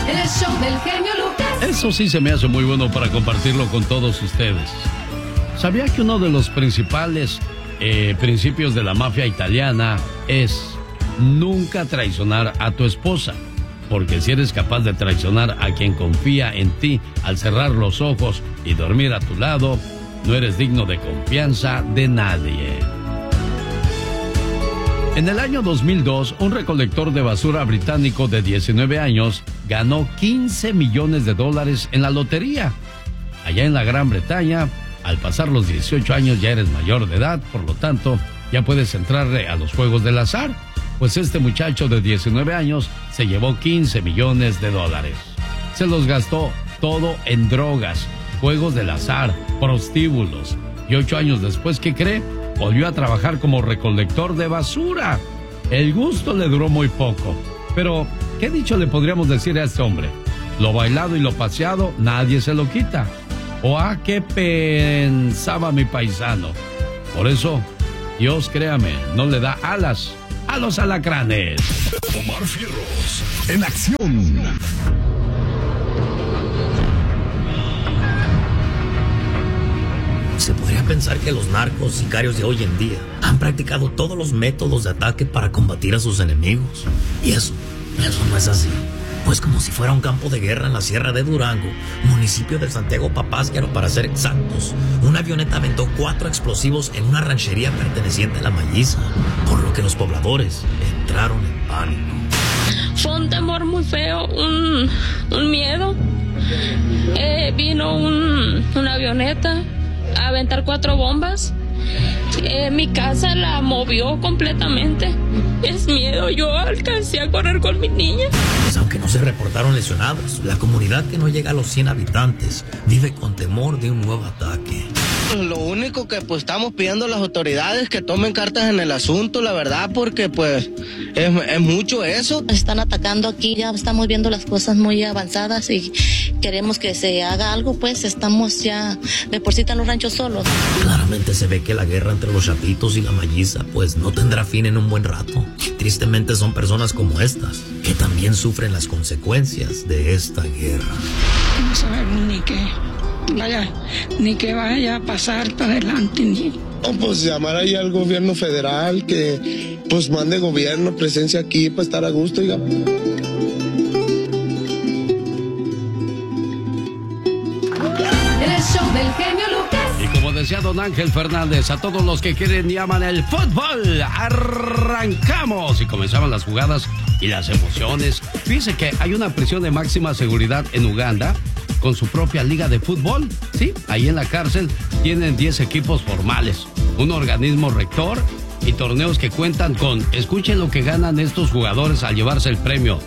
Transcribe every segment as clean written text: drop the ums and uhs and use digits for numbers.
El show del genio Lucas. Eso sí se me hace muy bueno para compartirlo con todos ustedes. ¿Sabía que uno de los principales principios de la mafia italiana es nunca traicionar a tu esposa? Porque si eres capaz de traicionar a quien confía en ti al cerrar los ojos y dormir a tu lado, no eres digno de confianza de nadie. En el año 2002, un recolector de basura británico de 19 años ganó $15 millones en la lotería. Allá en la Gran Bretaña, al pasar los 18 años ya eres mayor de edad, por lo tanto, ya puedes entrarle a los juegos del azar. Pues este muchacho de 19 años se llevó $15 millones. Se los gastó todo en drogas, juegos del azar, prostíbulos. Y 8 años después, ¿qué cree? Volvió a trabajar como recolector de basura. El gusto le duró muy poco. Pero, ¿qué dicho le podríamos decir a este hombre? Lo bailado y lo paseado, nadie se lo quita. ¿O a qué pensaba mi paisano? Por eso, Dios, créame, no le da alas a los alacranes. Omar Fierros, en acción. Se podría pensar que los narcos sicarios de hoy en día han practicado todos los métodos de ataque para combatir a sus enemigos. Y eso no es así. Pues como si fuera un campo de guerra en la Sierra de Durango, municipio de Santiago Papásquiaro para ser exactos, una avioneta aventó 4 explosivos en una ranchería perteneciente a La Malliza, por lo que los pobladores entraron en pánico. Fue un temor muy feo, un miedo. Vino una avioneta a aventar 4 bombas. Mi casa la movió completamente. Es miedo, yo alcancé a correr con mi niña. Pues aunque no se reportaron lesionados, la comunidad que no llega a los 100 habitantes vive con temor de un nuevo ataque. Lo único que pues estamos pidiendo a las autoridades que tomen cartas en el asunto, la verdad, porque pues es mucho eso. Están atacando aquí, ya estamos viendo las cosas muy avanzadas y queremos que se haga algo, pues estamos ya de por sí están los ranchos solos. Claramente se ve que la guerra entre los Chapitos y La Malliza pues no tendrá fin en un buen rato. Tristemente son personas como estas que también sufren las consecuencias de esta guerra. No sabemos ni qué vaya a pasar para adelante. Pues llamar ahí al gobierno federal que pues mande gobierno, presencia aquí para estar a gusto. El show del genio Lucas. Y como decía don Ángel Fernández, a todos los que quieren y aman el fútbol, arrancamos. Y comenzaban las jugadas y las emociones. Fíjese que hay una prisión de máxima seguridad en Uganda con su propia liga de fútbol. Sí, ahí en la cárcel tienen 10 equipos formales, un organismo rector y torneos que cuentan con, escuchen lo que ganan estos jugadores al llevarse el premio: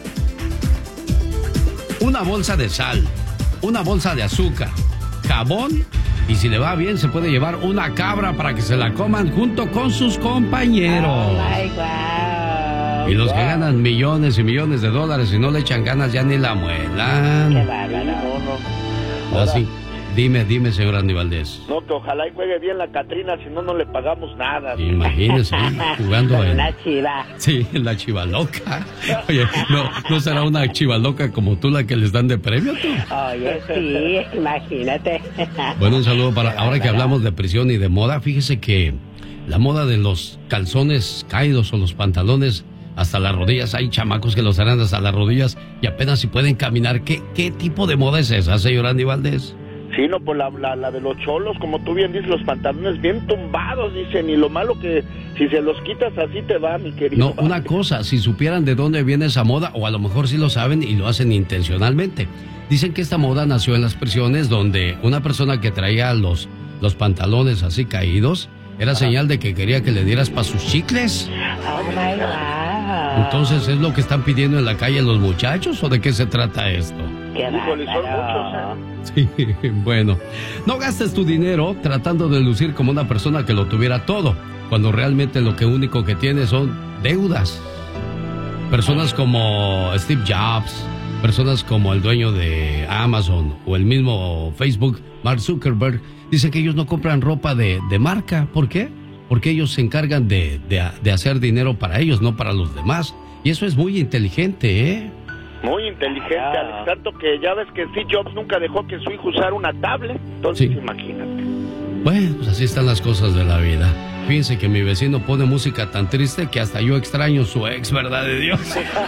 una bolsa de sal, una bolsa de azúcar, jabón, y si le va bien se puede llevar una cabra para que se la coman junto con sus compañeros. Oh my God. Y los que ganan millones y millones de dólares y no le echan ganas ya ni la muelan. Qué bárbaro. Así, dime, señor Andy Valdés. No, que ojalá y juegue bien la Catrina, si no, no le pagamos nada. Imagínese, jugando en la chiva. Sí, en la chiva loca. Oye, ¿no será una chiva loca como tú la que les dan de premio, tú? Oye, sí, imagínate. Bueno, un saludo para... Ahora que hablamos de prisión y de moda, fíjese que la moda de los calzones caídos o los pantalones hasta las rodillas, hay chamacos que los harán hasta las rodillas y apenas si pueden caminar. ¿Qué tipo de moda es esa, señor Andy Valdés? Sí, no, pues la de los cholos, como tú bien dices, los pantalones bien tumbados, dicen, y lo malo que si se los quitas así te va, mi querido. No, una cosa, si supieran de dónde viene esa moda, o a lo mejor sí lo saben y lo hacen intencionalmente. Dicen que esta moda nació en las prisiones donde una persona que traía los pantalones así caídos, era señal de que quería que le dieras para sus chicles. Oh my God. Entonces, ¿es lo que están pidiendo en la calle los muchachos o de qué se trata esto? Qué bárbaro. Sí, bueno, no gastes tu dinero tratando de lucir como una persona que lo tuviera todo, cuando realmente lo único que tiene son deudas. Personas como Steve Jobs, personas como el dueño de Amazon o el mismo Facebook, Mark Zuckerberg, dicen que ellos no compran ropa de marca. ¿Por qué? Porque ellos se encargan de hacer dinero para ellos, no para los demás. Y eso es muy inteligente, ¿eh? Muy inteligente, Alex, tanto que ya ves que Steve Jobs nunca dejó que su hijo usara una tablet, entonces imagínate. Bueno, pues así están las cosas de la vida. Fíjense que mi vecino pone música tan triste que hasta yo extraño su ex, ¿verdad de Dios?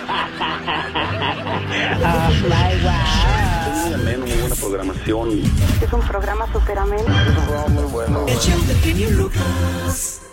Muy buena programación. Es un programa súper ameno. Es un programa muy bueno. El show del genio Lucas.